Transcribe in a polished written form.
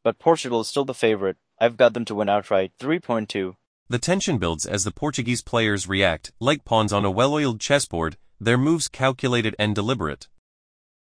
but Portugal is still the favorite. I've got them to win outright, 3.2. The tension builds as the Portuguese players react, like pawns on a well-oiled chessboard, their moves calculated and deliberate.